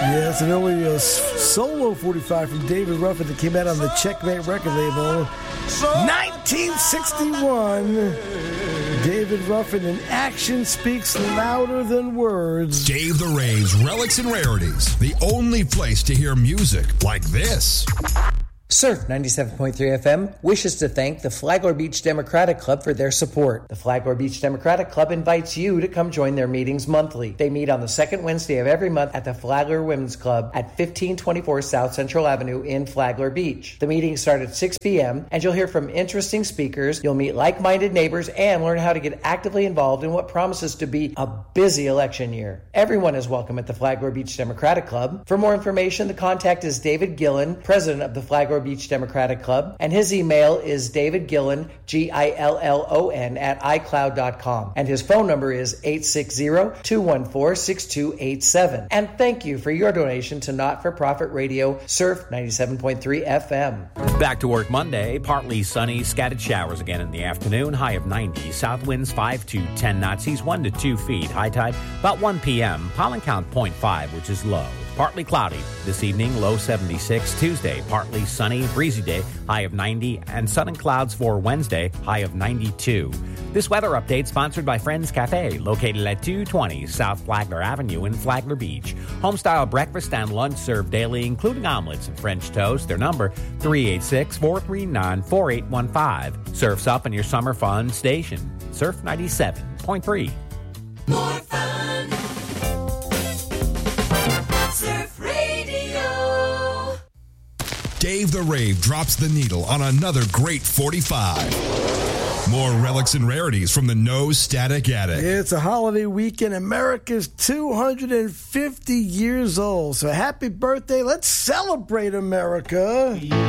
Yeah, it's an early solo 45 from David Ruffin that came out on the Checkmate record label. 1961. David Ruffin, and action speaks louder than words. Dave the Rave's Relics and Rarities, the only place to hear music like this. Surf 97.3 FM wishes to thank the Flagler Beach Democratic Club for their support. The Flagler Beach Democratic Club invites you to come join their meetings monthly. They meet on the second Wednesday of every month at the Flagler Women's Club at 1524 South Central Avenue in Flagler Beach. The meetings start at 6 p.m. and you'll hear from interesting speakers. You'll meet like-minded neighbors and learn how to get actively involved in what promises to be a busy election year. Everyone is welcome at the Flagler Beach Democratic Club. For more information, the contact is David Gillen, president of the Flagler Beach Democratic Club, and his email is davidgillen, Gillon, at iCloud.com, and his phone number is 860-214-6287. And thank you for your donation to not-for-profit radio Surf 97.3 FM. Back to work Monday, partly sunny, scattered showers again in the afternoon, high of 90, south winds 5 to 10 knots, seas 1 to 2 feet, high tide about 1 p.m., pollen count 0.5, which is low. Partly cloudy this evening, low 76. Tuesday, partly sunny, breezy day, high of 90, and sun and clouds for Wednesday, high of 92. This weather update sponsored by Friends Cafe, located at 220 South Flagler Avenue in Flagler Beach. Homestyle breakfast and lunch served daily, including omelets and French toast. Their number, 386-439-4815. Surf's up in your summer fun station. Surf 97.3. More fun. Surf Radio. Dave the Rave drops the needle on another great 45. More relics and rarities from the No Static Attic. It's a holiday weekend. America's 250 years old. So happy birthday. Let's celebrate America.